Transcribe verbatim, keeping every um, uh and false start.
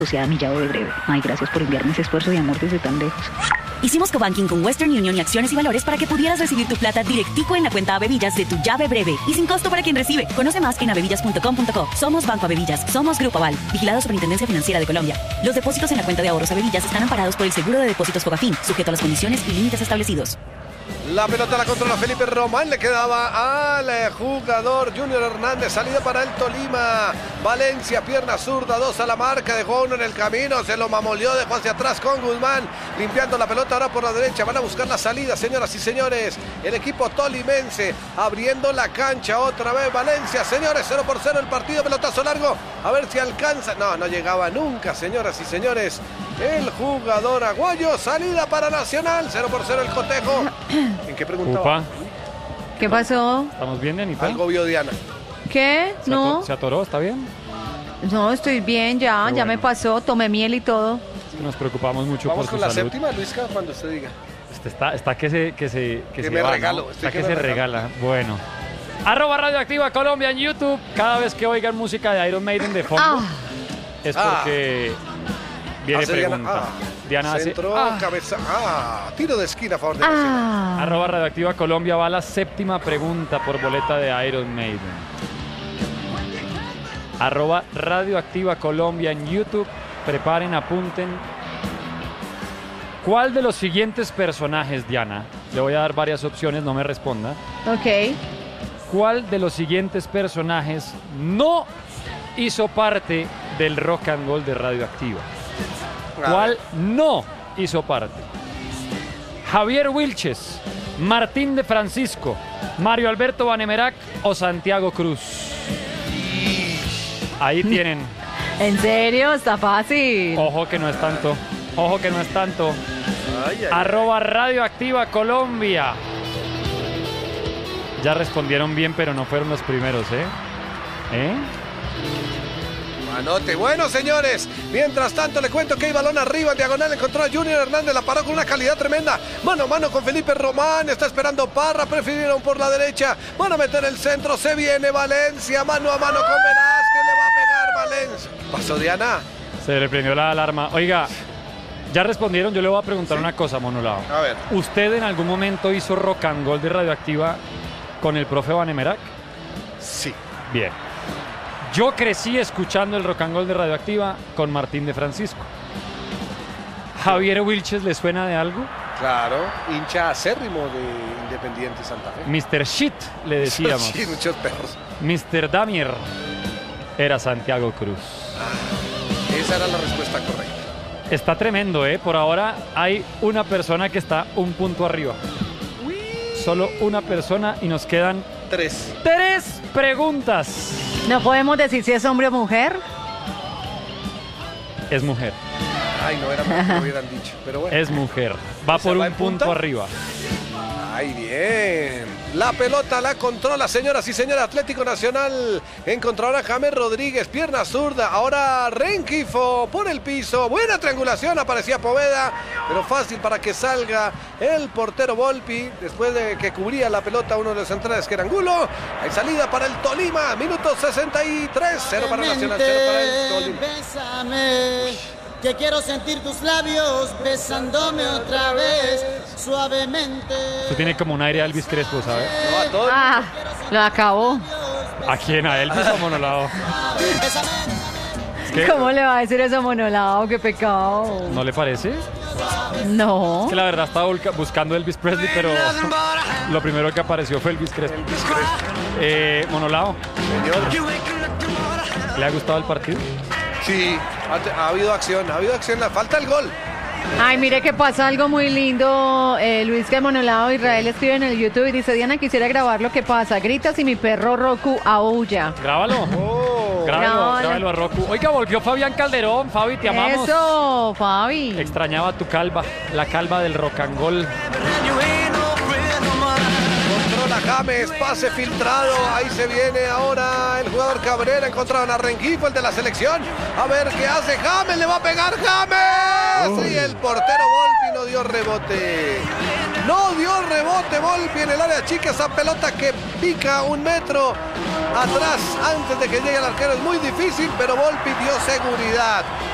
Asociada a mi llave breve. Ay, gracias por enviarme ese esfuerzo y amor desde tan lejos. Hicimos cobanking con Western Union y Acciones y Valores para que pudieras recibir tu plata directico en la cuenta Avevillas de tu llave breve y sin costo para quien recibe. Conoce más en avevillas punto com punto co. Somos Banco Avevillas, somos Grupo Aval, vigilado Superintendencia Financiera de Colombia. Los depósitos en la cuenta de ahorros Avevillas están amparados por el Seguro de Depósitos Fogafín, sujeto a las condiciones y límites establecidos. La pelota la controla Felipe Román, le quedaba al jugador Junior Hernández, salida para el Tolima. Valencia, pierna zurda, dos a la marca, dejó uno en el camino, se lo mamoleó, dejó hacia atrás con Guzmán, limpiando la pelota ahora por la derecha, van a buscar la salida, señoras y señores. El equipo tolimense abriendo la cancha otra vez, Valencia, señores, cero por cero el partido, pelotazo largo, a ver si alcanza. No, no llegaba nunca, señoras y señores. El jugador aguayo, salida para Nacional, cero por cero el cotejo. ¿En qué preguntaba? Upa. ¿Qué pasó? ¿Estamos bien, Dianita? Algo vio Diana. ¿Qué? ¿Se No, ato- ¿Se atoró? ¿Está bien? no, estoy bien ya, Qué ya bueno. me pasó, tomé miel y todo. Es que nos preocupamos mucho Vamos por con su la salud. séptima, Luisca, cuando usted diga. Este está, está que se que se Que se me va, ¿no? regalo, estoy Está que que, me se regalo. regala. Bueno. Arroba Radioactiva Colombia en YouTube. Cada vez que oigan música de Iron Maiden de fondo Ah, es Ah. porque viene Hace Diana, pregunta. ah. Diana hace Centro, ah. cabeza, ah, tiro de esquina a favor de Nacional. ah. Arroba Radioactiva Colombia va la séptima pregunta por boleta de Iron Maiden. Arroba Radioactiva Colombia en YouTube. Preparen, apunten. ¿Cuál de los siguientes personajes, Diana? Le voy a dar varias opciones, no me responda. Ok. ¿Cuál de los siguientes personajes no hizo parte del rock and roll de Radioactiva? A ¿Cuál ver. no hizo parte? Javier Wilches, Martín de Francisco, Mario Alberto Vanemerac o Santiago Cruz. Ahí tienen. ¿En serio? Está fácil. Ojo que no es tanto. Ojo que no es tanto. Ay, ay, ay. Arroba Radioactiva Colombia. Ya respondieron bien, pero no fueron los primeros, ¿eh? ¿Eh? Manote. Bueno, señores, mientras tanto le cuento que hay balón arriba en diagonal, encontró a Junior Hernández, la paró con una calidad tremenda, mano a mano con Felipe Román, está esperando Parra, prefirieron por la derecha, van a meter el centro, se viene Valencia, mano a mano con Velázquez, le va a pegar Valencia. ¿Pasó Diana? Se le prendió la alarma. Oiga, ya respondieron, yo le voy a preguntar una cosa, Monolao. A ver. ¿Usted en algún momento hizo rock and roll de Radioactiva con el profe Vanemerac? Sí. Bien. Yo crecí escuchando el rock and roll de Radioactiva con Martín de Francisco. ¿Javier Wilches le suena de algo? Claro, hincha acérrimo de Independiente Santa Fe. mister Shit, le decíamos. Sí, muchos perros. mister Damier era Santiago Cruz. Esa era la respuesta correcta. Está tremendo, ¿eh? Por ahora hay una persona que está un punto arriba. Solo una persona y nos quedan Tres. tres preguntas. ¿No podemos decir si es hombre o mujer? Es mujer, Ay, no era más que lo hubieran dicho, pero bueno. es mujer. Va O sea, por ¿va un en punto punta? arriba. Ay, bien. La pelota la controla, señoras y señores. Atlético Nacional encontrará a James Rodríguez, pierna zurda. Ahora Renquifo por el piso. Buena triangulación, aparecía Poveda, pero fácil para que salga el portero Volpi. Después de que cubría la pelota uno de los centrales, que era Angulo. Hay salida para el Tolima. Minuto sesenta y tres. Cero para Nacional, cero para el Tolima. Bésame, que quiero sentir tus labios besándome otra vez, suavemente. Esto tiene como un aire a Elvis Crespo, ¿sabes? No, a todo el Ah, lo acabó. ¿A quién? ¿A Elvis o a Monolao? Es que, ¿Cómo le va a decir eso a Monolao? ¡Qué pecado! ¿no le parece? No. Es que la verdad estaba busca- buscando Elvis Presley, pero lo primero que apareció fue Elvis Crespo. Eh, Monolao, señor. ¿le ha gustado el partido? Sí, ha, ha habido acción, ha habido acción. Le falta el gol. Ay, mire que pasa algo muy lindo. Eh, Luis que Monolao Israel escribe en el YouTube y dice: Diana, quisiera grabar lo que pasa. Gritas y mi perro Roku aúlla. Grábalo. Oh. Grábalo, Grábalo. grábalo a Roku. Oiga, volvió Fabián Calderón. Fabi, te amamos. Eso, Fabi. Extrañaba tu calva, la calva del rock and roll. Controla James, pase filtrado, ahí se viene ahora el jugador Cabrera, encontraron a Renquifo, el de la selección, a ver qué hace James, le va a pegar James, y el portero Volpi no dio rebote, no dio rebote Volpi en el área chica, esa pelota que pica un metro atrás antes de que llegue el arquero, es muy difícil, pero Volpi dio seguridad.